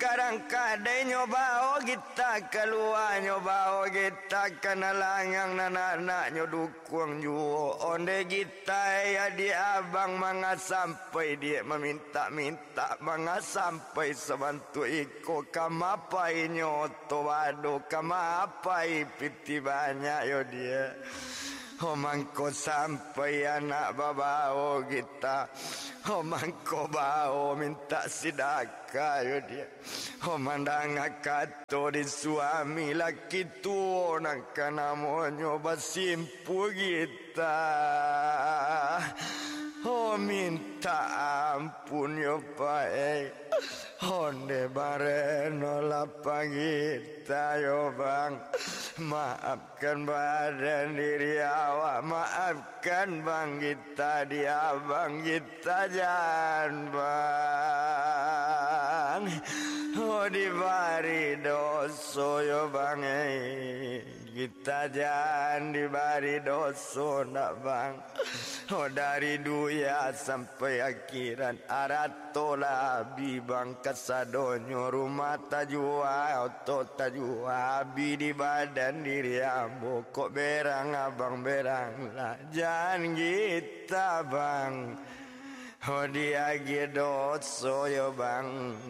sekarang kade nyoba kita keluar nyoba kita kena langang anak-anak nyodukung juo onde kita ya di abang manga sampai dia meminta-minta manga sampai sebantu iko kamapai nyoto waduh kamapai piti banyak yo dia mangko sampai anak babao kita mangko bao minta sidaka yo dia mandang akato di suami laki tuo nang kana monyo basimpu kita minta ampun yo pae onde bare nolak kita yo bang. Maafkan badan diri awak, maafkan bang kita dia bang kita jangan bang. Dibari doso yo bang kita jangan dibari doso nak bang. Dari duya sampai akhiran arato labi bang kasadonyo rumah tajua oto tajua abi di badan diri ambo kok berang abang berang lah jangan kita bang dia doso yo bang